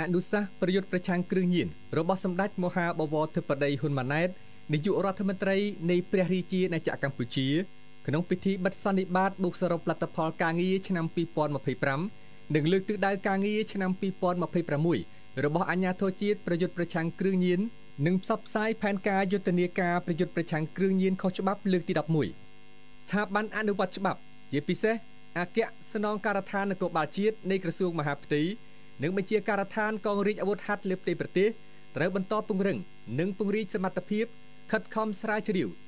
នុសាសន៍ប្រយុទ្ធប្រឆាំងគ្រឿងញៀនរបស់សម្ដេចមហាបវរធិបតីហ៊ុនម៉ាណែតនាយករដ្ឋមន្ត្រីនៃព្រះរាជាណាចក្រកម្ពុជាក្នុងពិធីបិទសន្និបាតបូកសរុបលទ្ធផលការងារឆ្នាំ2025និងលើកទិសដៅការងារឆ្នាំ2026របស់អាជ្ញាធរជាតិប្រយុទ្ធប្រឆាំងគ្រឿងញៀននិងផ្សព្វផ្សាយផែនការយុទ្ធនាការប្រយុទ្ធប្រឆាំងគ្រឿងញៀនខុសច្បាប់លើកទី11ស្ថាប័នអនុវត្តច្បាប់ជាពិសេសអគ្គស្នងការដ្ឋាននគរបាលជាតិនៃក្រសួងមហាផ្ទៃនិងបញ្ជាការដ្ឋានកងរាជអាវុធហត្ថលើផ្ទៃប្រទេសត្រូវបន្តពង្រឹងនិងពង្រីកសមត្ថភាពខិតខំស្រាវជ្រាវ